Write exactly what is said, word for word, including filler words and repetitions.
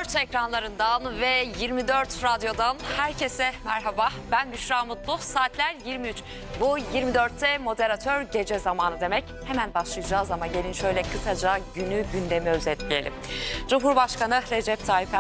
dört ekranlarından ve yirmi dört radyodan herkese merhaba. Ben Büşra Mutlu. Saatler yirmi üç. Bu yirmi dörtte moderatör gece zamanı demek. Hemen başlayacağız ama gelin şöyle kısaca günü gündemi özetleyelim. Cumhurbaşkanı Recep Tayyip